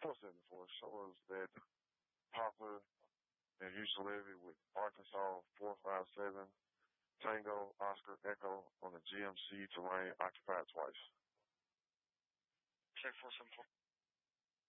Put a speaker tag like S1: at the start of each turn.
S1: 474. Show us that Poplar and Houston Levy with Arkansas 457. Tango, Oscar, Echo on the GMC terrain occupied twice.
S2: Check 474.